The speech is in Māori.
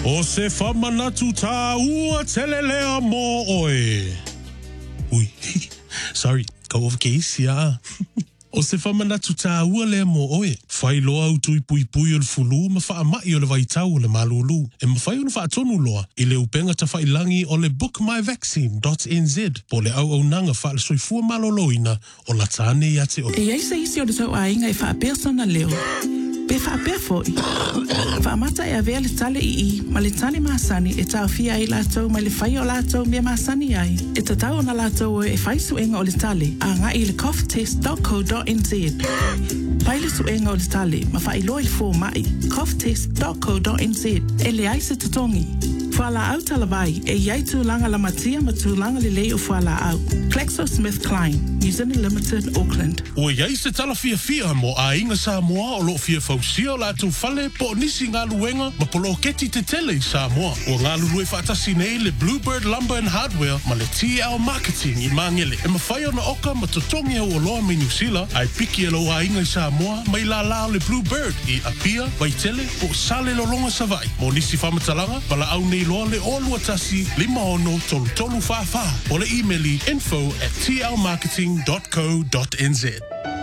O se whamanatu tā ua telelea mō oe. Ui, sorry, ka ova ke isi a. O se whamanatu tā ua lea mō oe. Whai loa au tui pui pui o le fulu, ma wha amai o le waitau o le malulu. E ma whai o le wha atonu loa, i le upenga ta whailangi o le bookmyvaccine.nz. Po le au nanga wha le soifua maloloina o la tāne i ate o. E eisa isi o le tau ainga i wha persona leo. Pe wha apea foi. Wha amata e avea le tale i, ma le tane maasani e tau fia i lātou ma le whai o lātou mea maasani ai. E tatau na lātou e whai suenga o le tale, a ngā i le coughtest.co.nz. Pai le suenga o le tale, ma whai loa i fō mai, coughtest.co.nz. E le ai se tatongi. Whala au talawai, e iai tūlanga la matia ma tūlanga le lei o whala au. GlaxoSmithKline, New Zealand Limited, Auckland. O iai se tala fia mo a inga Samoa o lo fia fausia o lātou fale po nisi ngā luenga ma polo keti te tele i Samoa. O ngā lulue whaatasi nei le Bluebird Lumber and Hardware ma le TL Marketing i Mangele. E ma whai ona oka ma totongi au o loa me New Zealand, ai piki e lo a inga i Samoa ma i la lao le Bluebird i Apia, Waitele o Sale Lolonga Savai. Mo nisi whamatalanga, pala au nei loa le olua tasi 5 tolu whawha o le emaili info@tlmarketing.co.nz.